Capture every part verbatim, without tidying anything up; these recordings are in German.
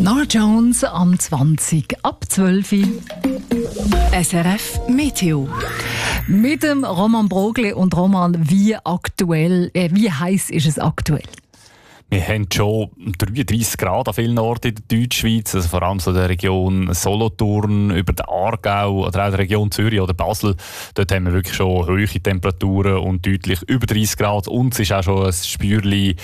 Norah Jones am zwanzig ab zwölf Uhr. S R F Meteo. Mit dem Roman Brogli. Und Roman, wie aktuell, äh, wie heiß ist es aktuell? Wir haben schon dreiunddreissig Grad an vielen Orten in der Deutschschweiz, also vor allem so der Region Solothurn, über den Aargau oder auch der Region Zürich oder Basel. Dort haben wir wirklich schon hohe Temperaturen und deutlich über dreißig Grad. Und es ist auch schon ein Spürchen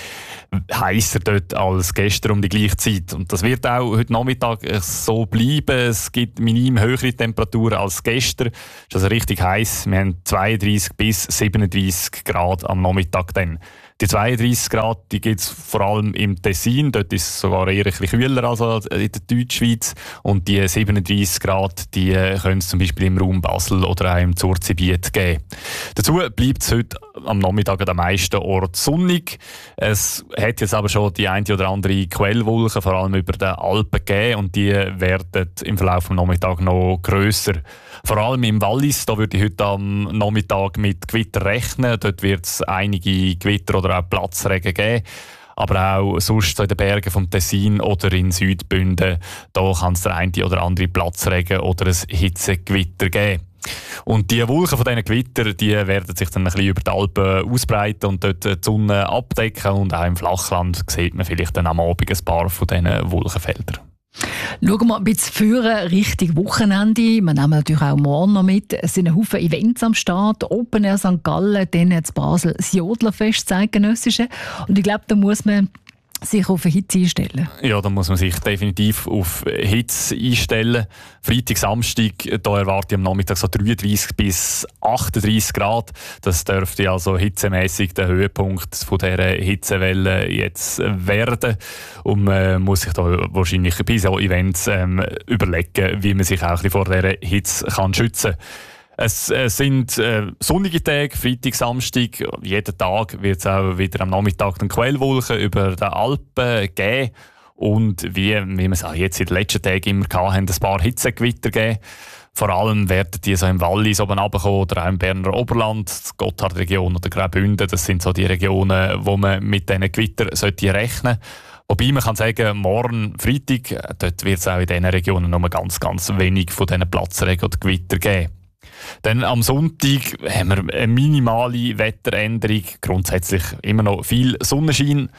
heißer dort als gestern um die gleiche Zeit. Und das wird auch heute Nachmittag so bleiben. Es gibt minim höhere Temperaturen als gestern. Es ist also richtig heiß. Wir haben zweiunddreissig bis siebenunddreissig Grad am Nachmittag dann. Die zweiunddreissig Grad gibt es vor allem im Tessin, dort ist es sogar eher ein bisschen kühler als in der Deutschschweiz. Und die siebenunddreissig Grad die können es zum Beispiel im Raum Basel oder auch im Zurzgebiet geben. Dazu bleibt es heute am Nachmittag an den meisten Orten sonnig. Es hat jetzt aber schon die eine oder andere Quellwolke, vor allem über den Alpen, gegeben und die werden im Verlauf des Nachmittags noch grösser. Vor allem im Wallis, da würde ich heute am Nachmittag mit Gewitter rechnen. Dort wird es einige Gewitter oder auch Platzregen geben. Aber auch sonst so in den Bergen vom Tessin oder in Südbünden, da kann es der eine oder andere Platzregen oder ein Hitzegewitter geben. Und die Wolken von diesen Gewitter, die werden sich dann ein bisschen über die Alpen ausbreiten und dort die Sonne abdecken. Und auch im Flachland sieht man vielleicht dann am Abend ein paar von diesen Wolkenfeldern. Schauen wir ein bisschen führen Richtung Wochenende. Wir nehmen natürlich auch morgen noch mit. Es sind ein Haufen Events am Start. Open Air Sankt Gallen, dann in Basel das Jodlerfest, das Eidgenössische. Und ich glaube, da muss man sich auf eine Hitze einstellen. Ja, da muss man sich definitiv auf Hitze einstellen. Freitag, Samstag, da erwarte ich am Nachmittag so dreiunddreissig bis achtunddreissig Grad. Das dürfte also hitzemässig der Höhepunkt von dieser Hitzewelle jetzt werden. Und man muss sich da wahrscheinlich bei so Events ähm, überlegen, wie man sich auch ein bisschen vor dieser Hitze kann schützen kann. Es äh, sind äh, sonnige Tage, Freitag, Samstag. Jeden Tag wird es auch wieder am Nachmittag eine Quellwolke über den Alpen geben. Und wie, wie wir es auch jetzt in den letzten Tagen immer hatten, ein paar Hitzegewitter geben. Vor allem werden die so im Wallis oben runterkommen oder auch im Berner Oberland, die Gotthardregion oder Graubünden. Das sind so die Regionen, wo man mit diesen Gewittern sollte rechnen sollte. Wobei man kann sagen, morgen Freitag, dort wird es auch in diesen Regionen nur ganz, ganz wenig von diesen Platzregen oder Gewitter geben. Dann am Sonntag haben wir eine minimale Wetteränderung. Grundsätzlich immer noch viel Sonnenschein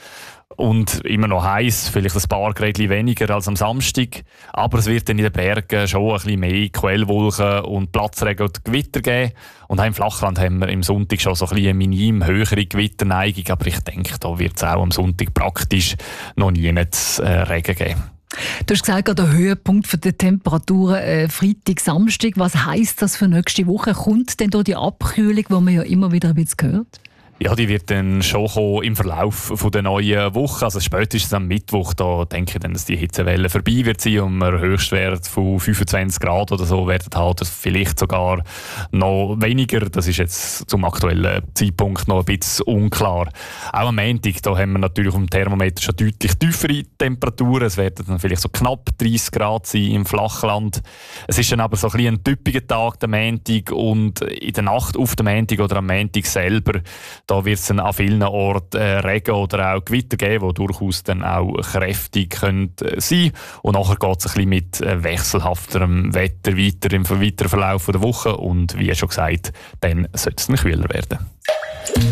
und immer noch heiß, vielleicht ein paar Grad weniger als am Samstag. Aber es wird dann in den Bergen schon ein bisschen mehr Quellwolken und Platzregen und Gewitter geben. Und auch im Flachland haben wir im Sonntag schon so ein bisschen eine minim höhere Gewitterneigung. Aber ich denke, da wird es auch am Sonntag praktisch noch nie äh, Regen geben. Du hast gesagt, der Höhepunkt der Temperaturen äh, Freitag, Samstag. Was heisst das für nächste Woche? Kommt denn da die Abkühlung, die man ja immer wieder ein bisschen hört? Ja, die wird dann schon kommen im Verlauf von der neuen Woche. Also spätestens am Mittwoch, da denke ich dann, dass die Hitzewelle vorbei wird sein und wir Höchstwert von fünfundzwanzig Grad oder so werden haben. Vielleicht sogar noch weniger. Das ist jetzt zum aktuellen Zeitpunkt noch ein bisschen unklar. Auch am Montag, da haben wir natürlich auf dem Thermometer schon deutlich tiefere Temperaturen. Es werden dann vielleicht so knapp dreißig Grad sein im Flachland. Es ist dann aber so ein bisschen ein typischer Tag, der Montag, und in der Nacht auf dem Montag oder am Montag selber, da wird es dann an vielen Orten äh, Regen oder auch Gewitter geben, die durchaus dann auch kräftig können, äh, sein können. Und nachher geht es ein bisschen mit äh, wechselhafterem Wetter weiter im weiteren Verlauf der Woche. Und wie schon gesagt, dann sollte es dann kühler werden.